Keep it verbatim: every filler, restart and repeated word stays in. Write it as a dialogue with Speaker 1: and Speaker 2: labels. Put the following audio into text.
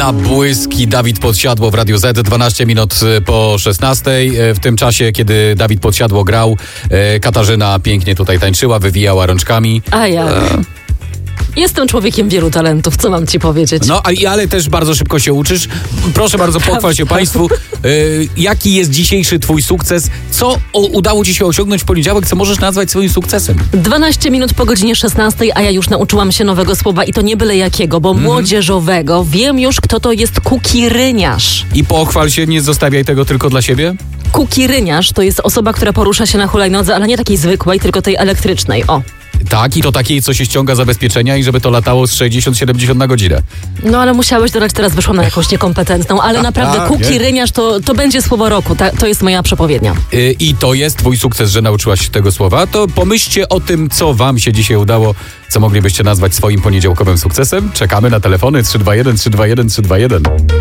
Speaker 1: na błyski. Dawid Podsiadło w Radiu Z, dwanaście minut po szesnastej. W tym czasie, kiedy Dawid Podsiadło grał, Katarzyna pięknie tutaj tańczyła, wywijała rączkami.
Speaker 2: A ja... Jestem człowiekiem wielu talentów, co mam ci powiedzieć?
Speaker 1: No, ale też bardzo szybko się uczysz. Proszę bardzo, pochwal się Państwu. Yy, jaki jest dzisiejszy twój sukces? Co o, udało ci się osiągnąć w poniedziałek, co możesz nazwać swoim sukcesem?
Speaker 2: dwanaście minut po godzinie szesnastej, a ja już nauczyłam się nowego słowa i to nie byle jakiego, bo mm. młodzieżowego. Wiem już, kto to jest kukiryniarz.
Speaker 1: I pochwal się, nie zostawiaj tego tylko dla siebie.
Speaker 2: Kukiryniarz to jest osoba, która porusza się na hulajnodze, ale nie takiej zwykłej, tylko tej elektrycznej. O.
Speaker 1: Tak, i to takiej, co się ściąga zabezpieczenia i żeby to latało z sześćdziesiąt siedemdziesiąt na godzinę.
Speaker 2: No ale musiałeś dodać, teraz wyszłam na jakąś niekompetentną, ale naprawdę kukiryniarz to, to będzie słowo roku, ta, to jest moja przepowiednia.
Speaker 1: Yy, I to jest twój sukces, że nauczyłaś się tego słowa. To pomyślcie o tym, co wam się dzisiaj udało, co moglibyście nazwać swoim poniedziałkowym sukcesem. Czekamy na telefony trzy dwa jeden trzy dwa jeden trzy dwa jeden.